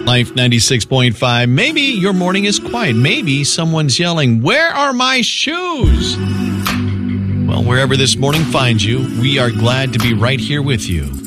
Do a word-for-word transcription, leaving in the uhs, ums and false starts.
Life ninety-six point five. Maybe your morning is quiet. Maybe someone's yelling, "Where are my shoes?" Well, wherever this morning finds you, we are glad to be right here with you.